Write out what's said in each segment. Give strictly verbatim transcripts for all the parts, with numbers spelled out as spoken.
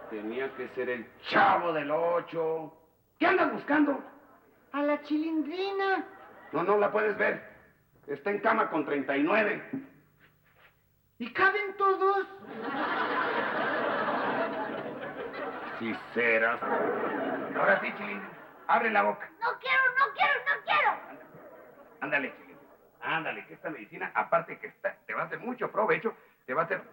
Tenía que ser el Chavo del Ocho. ¿Qué andas buscando? A la Chilindrina. No, no la puedes ver. Está en cama con treinta y nueve. ¿Y caben todos? Si serás. Ahora sí, Chilindrina. Abre la boca. No quiero, no quiero, no quiero. Ándale, Chilindrina. Ándale, que esta medicina, aparte que está, te va a hacer mucho provecho, te va a hacer...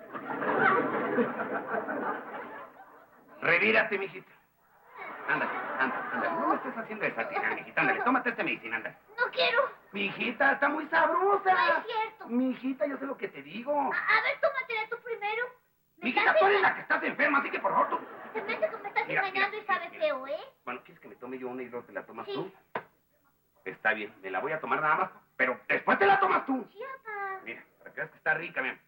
Revírate, mijita. Ándale, ándale, ándale. No me estés haciendo esa tira, mijita. Ándale, tómate esta medicina, ándale. No quiero. Mijita, está muy sabrosa. No es cierto. Mijita, yo sé lo que te digo. A, a ver, tómatela tú primero. Me Mijita, estás tú eres enga- la que estás enferma, así que por favor tú... Se me hace que me estás Mira, engañando mira, y sabe mira. feo, ¿eh? Bueno, ¿quieres que me tome yo una y luego te la tomas Sí. tú? Está bien, me la voy a tomar nada más, pero después te la tomas tú. Sí, papá. Mira, para que veas que está rica, mira.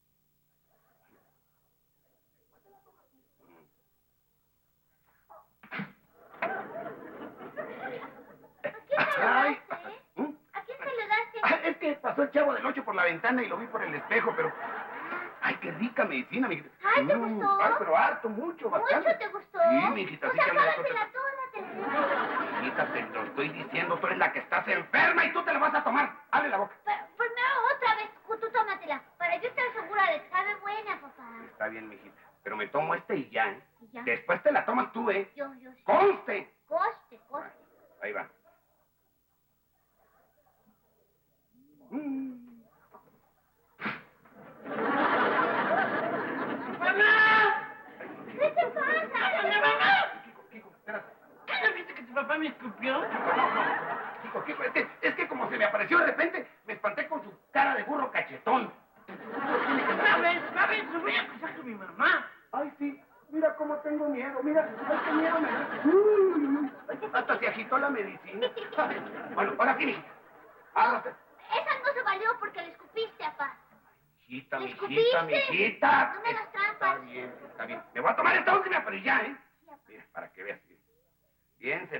¿A quién se lo Ay, daste, eh? ¿Mm? ¿A quién se lo daste? Ah, es que pasó el Chavo del Ocho por la ventana y lo vi por el espejo, pero... Ay, qué rica medicina, mi... Ay, ¿te Mm, gustó? Ay, pero harto, mucho, bastante. ¿Mucho te gustó? Sí, mijita, sí Pues que ando de acábatela, cosa- tómatela. Mijita, te lo estoy diciendo, tú eres la que estás enferma y tú te la vas a tomar. Abre la boca. Pero primero otra vez, tú tómatela. Para yo estar segura de que sabe buena, papá. Está bien, mijita, pero me tomo este y ya, ¿eh? Y ya. Después te la tomas tú, ¿eh? Yo, yo sí. ¡Conste! Coste, coste. Ahí va. Mm. ¡Mamá! ¿Qué te pasa? ¡Mamá! Kiko, Kiko, espérate. ¿Qué no viste que tu papá me escupió? Kiko, Kiko, es que, es que como se me apareció de repente, me espanté con su cara de burro cachetón. ¿Sabes? ¿Sabes? Me voy a acusar con mi mamá. Ay, sí, mira cómo tengo miedo, mira, ay, qué miedo me da. Uy, ay, hasta se agitó la medicina. Bueno, ahora sí, mijita. Hágase. Esa no se valió porque le escupiste, papá. Mijita, ¿Le mijita, escupiste? mijita. No me hagas Está trampas. bien, está bien. Me voy a tomar esta última, pero ya, ¿eh? Mira, para que veas. Bien,